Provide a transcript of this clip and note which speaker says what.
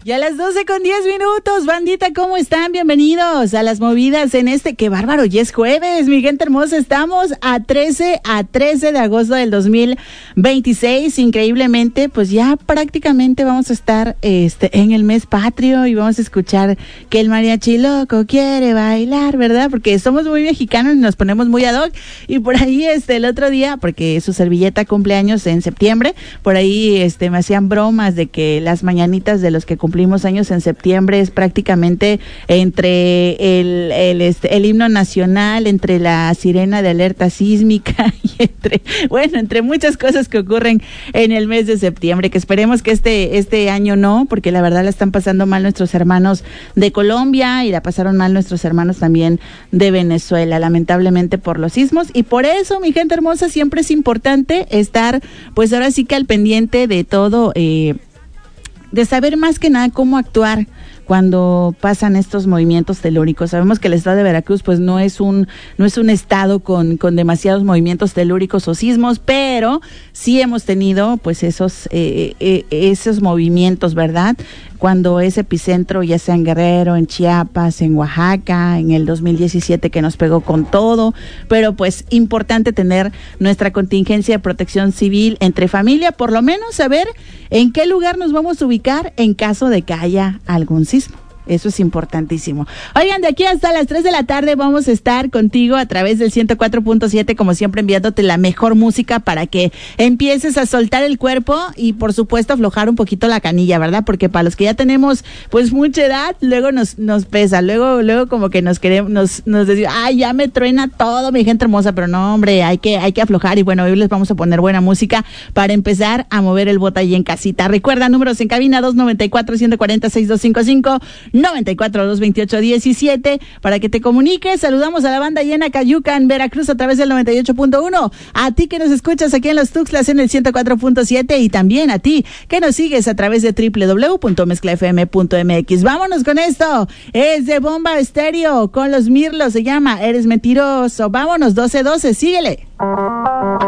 Speaker 1: Y a las 12:10, bandita, ¿cómo están? Bienvenidos a las movidas en qué bárbaro, ya es jueves, mi gente hermosa, estamos a 13 de agosto del 2026, increíblemente, pues ya prácticamente vamos a estar en el mes patrio y vamos a escuchar que el mariachi loco quiere bailar, ¿verdad? Porque somos muy mexicanos y nos ponemos muy ad hoc, y por ahí el otro día, porque su servilleta cumpleaños en septiembre, por ahí me hacían bromas de que las mañanitas de los que cumplimos años en septiembre es prácticamente entre el himno nacional, entre la sirena de alerta sísmica y entre muchas cosas que ocurren en el mes de septiembre, que esperemos que este año no, porque la verdad la están pasando mal nuestros hermanos de Colombia y la pasaron mal nuestros hermanos también de Venezuela, lamentablemente por los sismos, y por eso, mi gente hermosa, siempre es importante estar, pues ahora sí que al pendiente de todo, de saber más que nada cómo actuar cuando pasan estos movimientos telúricos. Sabemos que el estado de Veracruz pues no es un estado con demasiados movimientos telúricos o sismos, pero sí hemos tenido pues esos movimientos, ¿verdad? Cuando es epicentro, ya sea en Guerrero, en Chiapas, en Oaxaca, en el 2017 que nos pegó con todo, pero pues importante tener nuestra contingencia de protección civil entre familia, por lo menos saber en qué lugar nos vamos a ubicar en caso de que haya algún sismo. Eso es importantísimo. Oigan, de aquí hasta las 3 de la tarde vamos a estar contigo a través del 104.7, como siempre, enviándote la mejor música para que empieces a soltar el cuerpo y, por supuesto, aflojar un poquito la canilla, ¿verdad? Porque para los que ya tenemos, pues, mucha edad, luego nos pesa, luego como que nos queremos, nos decimos, ay, ya me truena todo, mi gente hermosa, pero no, hombre, hay que aflojar, y bueno, hoy les vamos a poner buena música para empezar a mover el bote ahí en casita. Recuerda, números en cabina, 294-140-6255, 94-228-17, para que te comuniques. Saludamos a la banda llena Cayucan, Veracruz, a través del 98.1, a ti que nos escuchas aquí en Los Tuxtlas en el 104.7, y también a ti que nos sigues a través de www.mezclafm.mx. Vámonos con esto, es de Bomba Estéreo con los Mirlos, se llama Eres Mentiroso. Vámonos, 12-12, síguele.